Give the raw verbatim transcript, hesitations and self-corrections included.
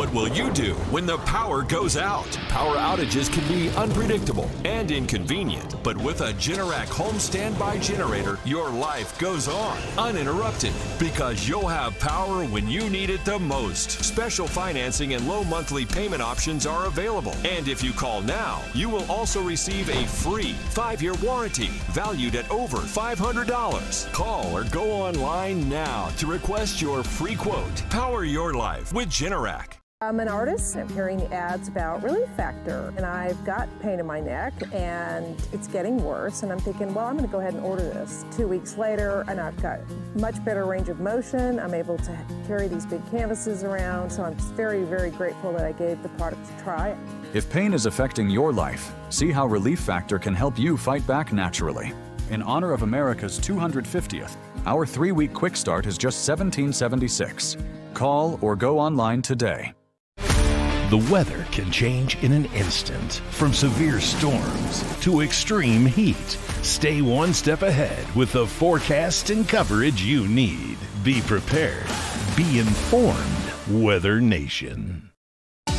What will you do when the power goes out? Power outages can be unpredictable and inconvenient, but with a Generac home standby generator, your life goes on uninterrupted because you'll have power when you need it the most. Special financing and low monthly payment options are available. And if you call now, you will also receive a free five-year warranty valued at over five hundred dollars. Call or go online now to request your free quote. Power your life with Generac. I'm an artist. I'm hearing ads about Relief Factor, and I've got pain in my neck, and it's getting worse, and I'm thinking, well, I'm going to go ahead and order this. Two weeks later, and I've got much better range of motion. I'm able to carry these big canvases around, so I'm just very, very grateful that I gave the product a try. If pain is affecting your life, see how Relief Factor can help you fight back naturally. In honor of America's two hundred fiftieth, our three-week quick start is just seventeen seventy-six. Call or go online today. The weather can change in an instant, from severe storms to extreme heat. Stay one step ahead with the forecast and coverage you need. Be prepared. Be informed. Weather Nation.